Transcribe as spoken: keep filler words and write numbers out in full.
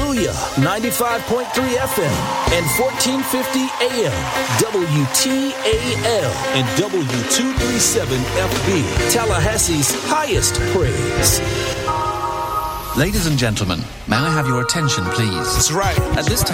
Hallelujah, ninety-five point three F M and fourteen fifty A M, W T A L and W two thirty-seven F B, Tallahassee's highest praise. Ladies and gentlemen, may I have your attention, please? That's right. At this time,